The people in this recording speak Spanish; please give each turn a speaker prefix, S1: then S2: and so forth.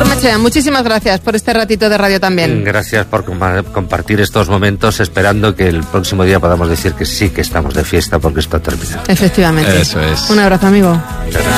S1: Ormaechea, muchísimas gracias por este ratito de radio también.
S2: Gracias por compartir estos momentos, esperando que el próximo día podamos decir que sí que estamos de fiesta porque esto ha terminado.
S1: Efectivamente.
S3: Eso es.
S1: Un abrazo, amigo.